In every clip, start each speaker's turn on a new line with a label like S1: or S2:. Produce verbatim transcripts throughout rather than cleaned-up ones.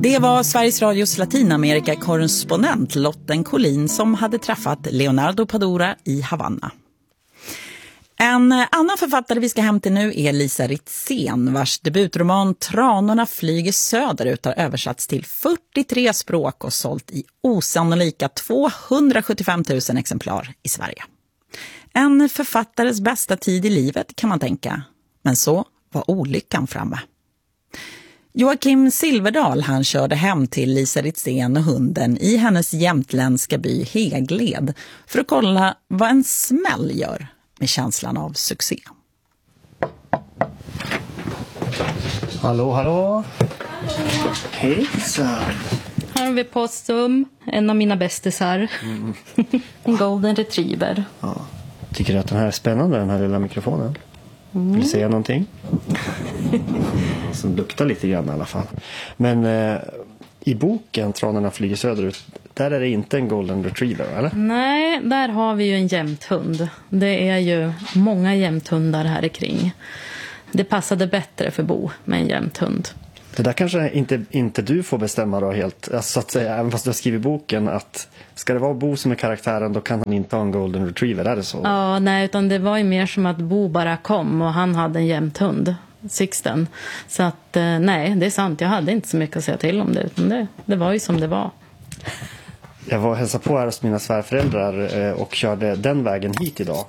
S1: Det var Sveriges Radios Latinamerika-korrespondent Lotten Collin som hade träffat Leonardo Padura i Havanna. En annan författare vi ska hem till nu är Lisa Ritzén, vars debutroman Tranorna flyger söderut har översatts till fyrtiotre språk och sålt i osannolika tvåhundrasjuttiofem tusen exemplar i Sverige. En författares bästa tid i livet kan man tänka, men så var olyckan framme. Joakim Silverdal han körde hem till Lisa Ritzén och hunden i hennes jämtländska by Hegled för att kolla vad en smäll gör med känslan av succé.
S2: Hallå, hallå. Hejsan.
S3: Här har vi Possum, en av mina bästisar. Mm. En golden retriever.
S2: Ja. Tycker du att den här är spännande, den här lilla mikrofonen? Mm. Vill du säga någonting? Som luktar lite grann i alla fall. Men eh, i boken Tranorna flyger söderut, där är det inte en golden retriever, eller?
S3: Nej, där har vi ju en jämthund. Det är ju många jämthundar här kring. Det passade bättre för Bo med en jämthund.
S2: Det där kanske inte, inte du får bestämma då helt, alltså, så att säga, även fast du har skrivit i boken att ska det vara Bo som är karaktären, då kan han inte ha en golden retriever, är det så?
S3: Ja, nej, utan det var ju mer som att Bo bara kom och han hade en jämthund, Sixten. Så att nej, det är sant, jag hade inte så mycket att säga till om det, utan det, det var ju som det var.
S2: Jag var och hälsade på här hos mina svärföräldrar och körde den vägen hit idag.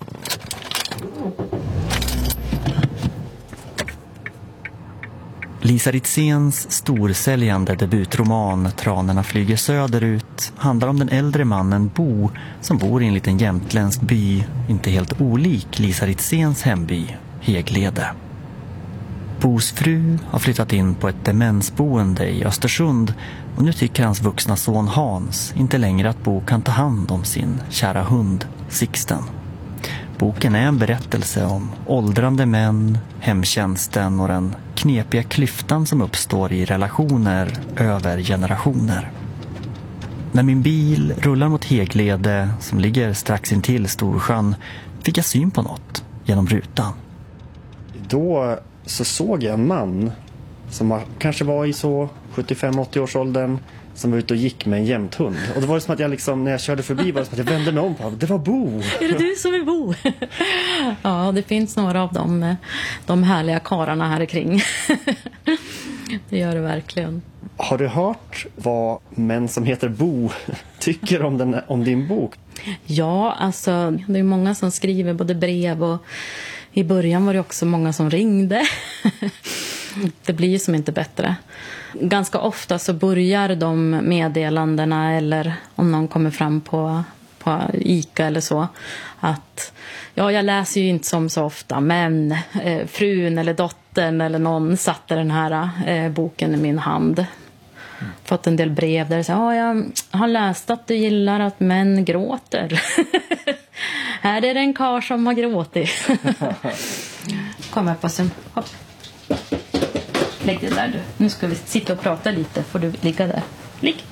S4: Lisa Ritzéns storsäljande debutroman Tranorna flyger söderut handlar om den äldre mannen Bo som bor i en liten jämtländsk by, inte helt olik Lisa Ritzéns hemby, Heglede. Bos fru har flyttat in på ett demensboende i Östersund och nu tycker hans vuxna son Hans inte längre att Bo kan ta hand om sin kära hund Sixten. Boken är en berättelse om åldrande män, hemtjänsten och den knepiga klyftan som uppstår i relationer över generationer. När min bil rullar mot Heglede som ligger strax intill Storsjön fick jag syn på något genom rutan.
S2: Då så såg jag en man som var, kanske var i så sjuttiofem åttio års åldern, som var ute och gick med en jämthund. Och det var det som att jag liksom, när jag körde förbi var det som att jag vände mig om på honom. Det var Bo!
S3: Är det du som är Bo? Ja, det finns några av dem, de härliga kararna här kring. Det gör det verkligen.
S2: Har du hört vad män som heter Bo tycker om, den, om din bok?
S3: Ja, alltså det är många som skriver både brev och i början var det också många som ringde. Det blir ju som inte bättre. Ganska ofta så börjar de meddelandena, eller om någon kommer fram på, på Ica eller så, att ja, jag läser ju inte som så ofta, men eh, frun eller dottern eller någon satte den här eh, boken i min hand. Mm. Fått en del brev där det säger, ja, jag har läst att du gillar att män gråter. Här är det en karl som har gråtit. Kom här på sen. Hopp. Lägg det där du. Nu ska vi sitta och prata lite. Får du ligga där. Ligg.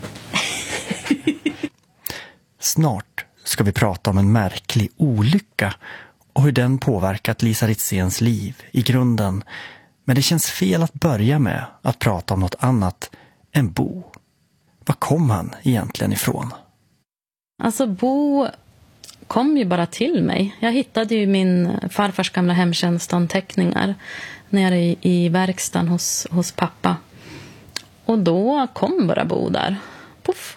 S4: Snart ska vi prata om en märklig olycka och hur den påverkat Lisa Ritzéns liv i grunden. Men det känns fel att börja med att prata om något annat än Bo. Var kom han egentligen ifrån?
S3: Alltså Bo kom ju bara till mig. Jag hittade ju min farfars gamla hemtjänstanteckningar nere i, i verkstaden hos, hos pappa. Och då kom bara Bo där. Puff.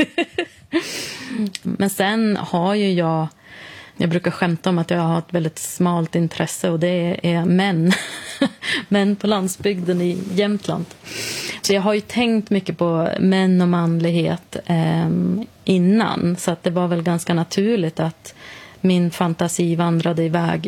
S3: Men sen har ju jag, jag brukar skämta om att jag har ett väldigt smalt intresse, och det är män. Män på landsbygden i Jämtland. Så jag har ju tänkt mycket på män och manlighet eh, innan. Så att det var väl ganska naturligt att min fantasi vandrade iväg.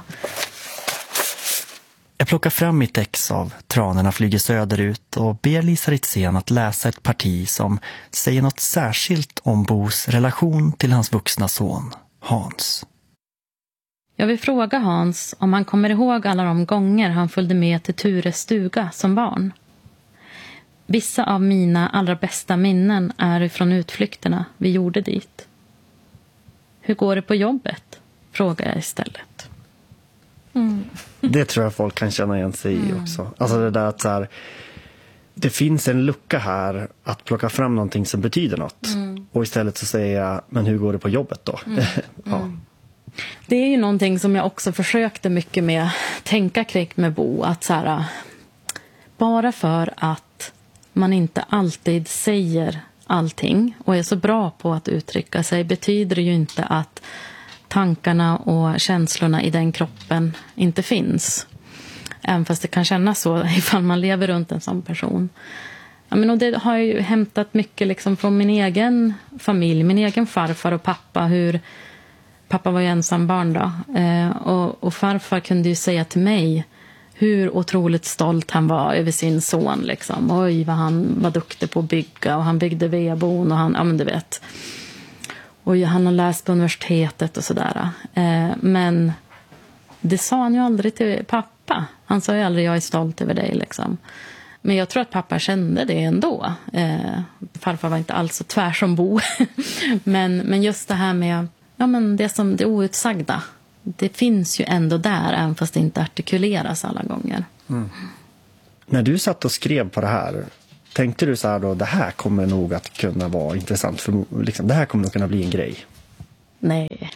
S4: Jag plockar fram mitt ex av Tranorna flyger söderut och ber Lisa Ritzén att läsa ett parti som säger något särskilt om Bos relation till hans vuxna son, Hans.
S3: Jag vill fråga Hans om han kommer ihåg alla de gånger han följde med till Tures stuga som barn. Vissa av mina allra bästa minnen är från utflykterna vi gjorde dit. Hur går det på jobbet? Frågar jag istället.
S2: Mm. Det tror jag folk kan känna igen sig i också. Alltså det där att så här, det finns en lucka här att plocka fram någonting som betyder något. Mm. Och istället så säger jag, men hur går det på jobbet då? Mm. ja.
S3: Mm. Det är ju någonting som jag också försökte mycket med tänka kring med Bo. Att så här, bara för att man inte alltid säger allting och är så bra på att uttrycka sig betyder det ju inte att tankarna och känslorna i den kroppen inte finns. Även fast det kan kännas så ifall man lever runt en sån person. Ja, men och det har jag ju hämtat mycket liksom från min egen familj, min egen farfar och pappa. Hur pappa var ju ensam barn då. Eh, och, och farfar kunde ju säga till mig hur otroligt stolt han var över sin son. Liksom. Oj, vad han var duktig på att bygga och han byggde vedbon och han, ja men du vet. Och han har läst på universitetet och sådär. Eh, men det sa han ju aldrig till pappa. Han sa ju aldrig, jag är stolt över dig liksom. Men jag tror att pappa kände det ändå. Eh, farfar var inte alls så tvär som Bo. men, men just det här med ja, men det, som, det outsagda. Det finns ju ändå där, även fast det inte artikuleras alla gånger.
S2: Mm. När du satt och skrev på det här, tänkte du så här då, det här kommer nog att kunna vara intressant. För, liksom, det här kommer nog kunna bli en grej.
S3: Nej.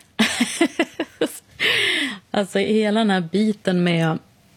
S3: Alltså hela den här biten med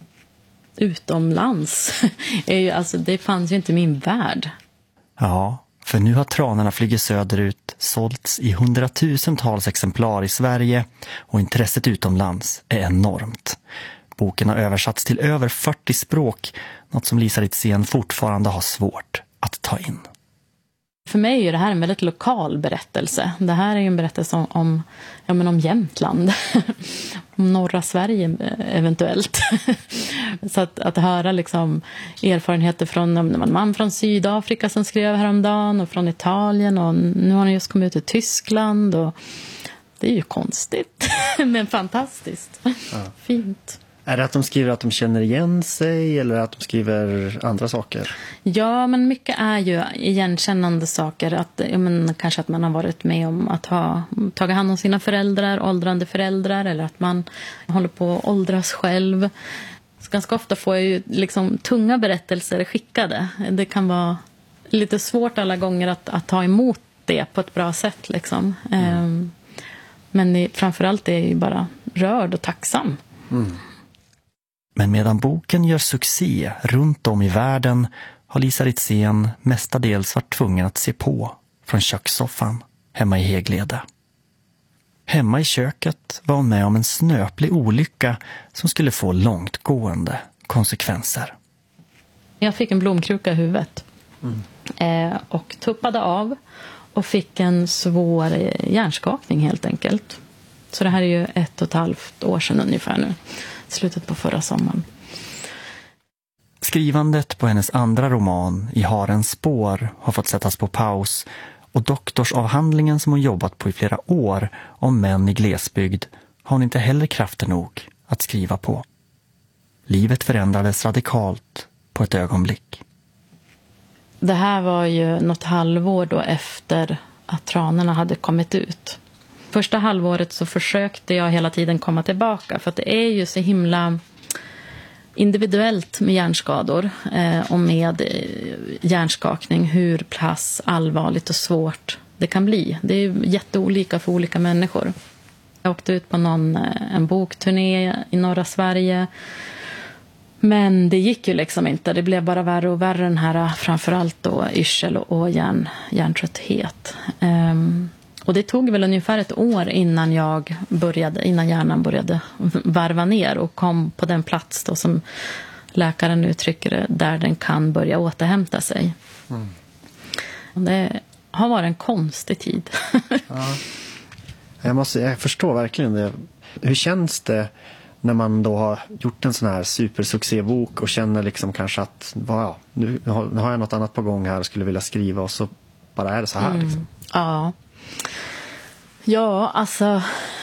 S3: utomlands är ju, alltså det fanns ju inte i min värld.
S4: Ja, för nu har Tranorna flyger söderut sålts i hundratusentals exemplar i Sverige och intresset utomlands är enormt. Boken har översatts till över fyrtio språk, något som Lisa Ritzén fortfarande har svårt att ta in.
S3: För mig är det här en väldigt lokal berättelse. Det här är ju en berättelse om, om, ja, men om Jämtland. Om norra Sverige eventuellt. Så att, att höra liksom erfarenheter från en man från Sydafrika som skrev häromdagen och från Italien och nu har han just kommit ut i Tyskland och det är ju konstigt men fantastiskt. Ja. Fint.
S2: Är det att de skriver att de känner igen sig eller att de skriver andra saker?
S3: Ja, men mycket är ju igenkännande saker. Att, ja, men, kanske att man har varit med om att ha tagit hand om sina föräldrar, åldrande föräldrar. Eller att man håller på att åldras själv. Så ganska ofta får jag ju liksom tunga berättelser skickade. Det kan vara lite svårt alla gånger att, att ta emot det på ett bra sätt. Liksom. Mm. Men framförallt är jag ju bara rörd och tacksam.
S2: Mm.
S4: Men medan boken gör succé runt om i världen har Lisa Ritzén mestadels varit tvungen att se på från kökssoffan hemma i Heglede. Hemma i köket var hon med om en snöplig olycka som skulle få långtgående konsekvenser.
S3: Jag fick en blomkruka i huvudet
S2: mm.
S3: eh, och tuppade av och fick en svår hjärnskakning helt enkelt. Så det här är ju ett och ett halvt år sedan ungefär nu. Slutet på förra sommaren.
S4: Skrivandet på hennes andra roman I harens spår har fått sättas på paus och doktorsavhandlingen som hon jobbat på i flera år om män i glesbygd har hon inte heller krafter nog att skriva på. Livet förändrades radikalt på ett ögonblick.
S3: Det här var ju något halvår då efter att Tranorna hade kommit ut. Första halvåret så försökte jag hela tiden komma tillbaka för att det är ju så himla individuellt med hjärnskador eh, och med eh, hjärnskakning hur pass allvarligt och svårt det kan bli. Det är jätteolika för olika människor. Jag åkte ut på någon, eh, en bokturné i norra Sverige men det gick ju liksom inte. Det blev bara värre och värre den här framförallt då yrsel och, och hjärn, hjärntrötthet. Um, Och det tog väl ungefär ett år innan jag började, innan hjärnan började varva ner och kom på den plats då som läkaren uttrycker det, där den kan börja återhämta sig.
S2: Mm.
S3: Det har varit en konstig tid.
S2: Ja. Jag, måste, jag förstår verkligen det. Hur känns det när man då har gjort en sån här supersuccébok och känner liksom kanske att ja, nu, nu har jag något annat på gång här och skulle vilja skriva och så bara är det så här
S3: mm.
S2: liksom.
S3: Ja. Ja, alltså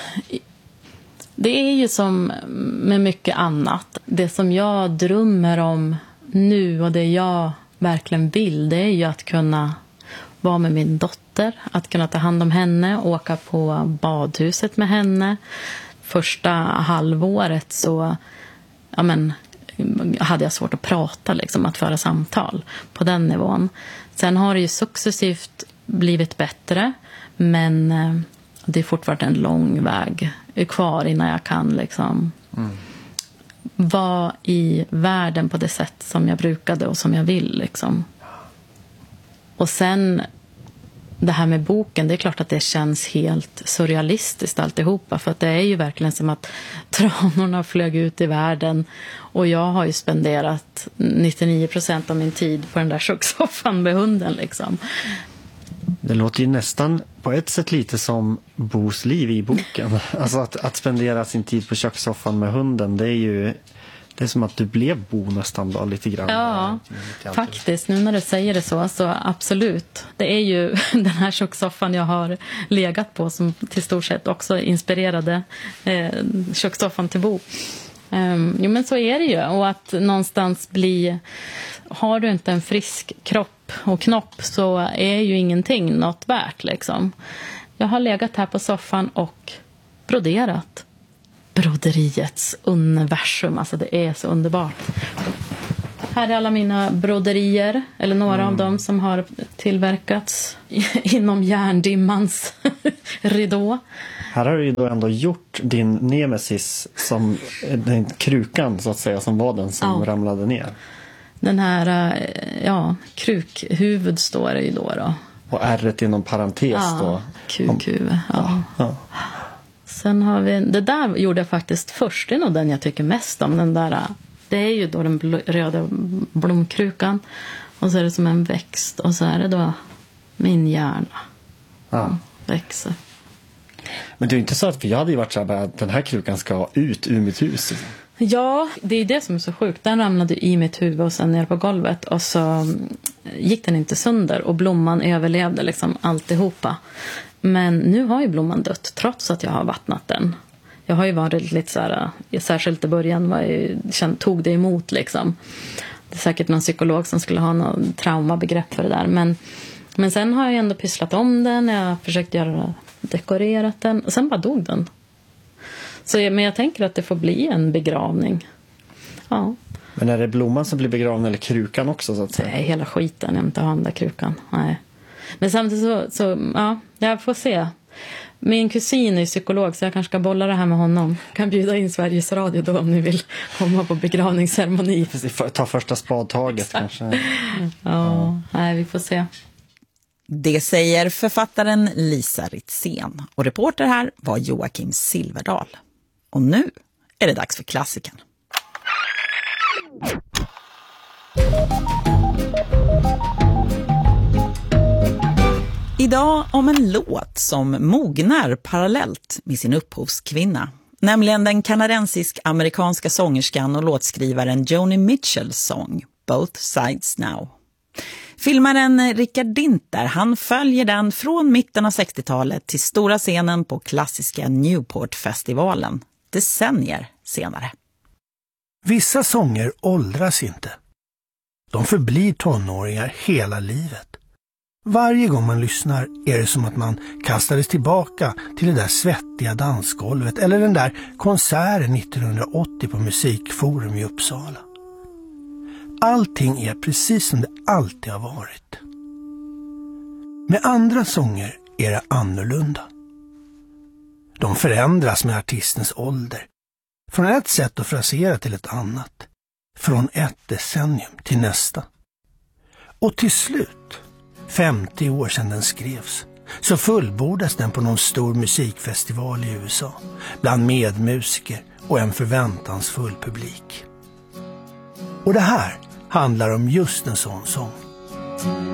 S3: det är ju som med mycket annat. Det som jag drömmer om nu och det jag verkligen vill, det är ju att kunna vara med min dotter, att kunna ta hand om henne, åka på badhuset med henne. Första halvåret så ja men, hade jag svårt att prata, liksom, att föra samtal på den nivån. Sen har det ju successivt blivit bättre, men eh, det är fortfarande en lång väg kvar innan jag kan liksom mm. vara i världen på det sätt som jag brukade och som jag vill. Liksom. Och sen det här med boken, det är klart att det känns helt surrealistiskt alltihopa, för att det är ju verkligen som att tranorna flög ut i världen och jag har ju spenderat nittionio procent av min tid på den där kökssoffan med hunden liksom.
S2: Det låter ju nästan på ett sätt lite som Bos liv i boken. Alltså att, att spendera sin tid på kökssoffan med hunden, det är ju det är som att du blev Bo nästan då, lite grann.
S3: Ja, faktiskt. Nu när du säger det så, så absolut. Det är ju den här kökssoffan jag har legat på som till stor sett också inspirerade eh, kökssoffan till Bo. Um, jo, men så är det ju. Och att någonstans bli... Har du inte en frisk kropp och knopp så är ju ingenting något värt liksom. Jag har legat här på soffan och broderat. Broderiets universum, alltså det är så underbart. Här är alla mina broderier, eller några mm. av dem som har tillverkats inom järndimmans ridå.
S2: Här har du ju då ändå gjort din nemesis som den krukan så att säga, som var den som ja. ramlade ner.
S3: Den här, ja, krukhuvud står det ju då då.
S2: Och ärret inom parentes
S3: ja,
S2: då.
S3: Kukhuvud, ja. ja. Sen har vi, det där gjorde jag faktiskt först, det är nog den jag tycker mest om. Den där, det är ju då den bl- röda blomkrukan. Och så är det som en växt. Och så är det då min hjärna. Ja. Växer.
S2: Men det är ju inte så att vi hade ju varit så här att den här krukan ska ut ur mitt hus.
S3: Ja, det är det som är så sjukt. Den ramlade i mitt huvud och sen ner på golvet. Och så gick den inte sönder. Och blomman överlevde liksom alltihopa. Men nu har ju blomman dött trots att jag har vattnat den. Jag har ju varit lite så här, särskilt i början var jag, känd, tog det emot liksom. Det är säkert någon psykolog som skulle ha någon traumabegrepp för det där. Men, men sen har jag ändå pysslat om den. Jag har försökt göra, dekorerat den. Och sen bara dog den. Så, men jag tänker att det får bli en begravning. Ja.
S2: Men är det blomman som blir begravning eller krukan också så att säga?
S3: Nej, hela skiten. Jag inte ha den där krukan. Nej. Men samtidigt så, så, ja, jag får se. Min kusin är psykolog så jag kanske ska bolla det här med honom. Kan bjuda in Sveriges Radio då om ni vill komma på begravningsceremoni.
S2: Ta första spadtaget kanske.
S3: Ja, ja, nej, vi får se.
S1: Det säger författaren Lisa Ritzén. Och reporter här var Joakim Silverdal. Och nu är det dags för klassiken. Idag om en låt som mognar parallellt med sin upphovskvinna. Nämligen den kanadensisk-amerikanska sångerskan och låtskrivaren Joni Mitchells sång Both Sides Now. Filmaren Richard Dinter, han följer den från mitten av sextiotalet till stora scenen på klassiska Newport-festivalen, decennier senare.
S5: Vissa sånger åldras inte. De förblir tonåringar hela livet. Varje gång man lyssnar är det som att man kastades tillbaka till det där svettiga dansgolvet eller den där konserten nittonhundraåttio på Musikforum i Uppsala. Allting är precis som det alltid har varit. Med andra sånger är det annorlunda. De förändras med artistens ålder. Från ett sätt att frasera till ett annat. Från ett decennium till nästa. Och till slut, femtio år sedan den skrevs, så fullbordas den på någon stor musikfestival i U S A. Bland medmusiker och en förväntansfull publik. Och det här handlar om just en sån sång.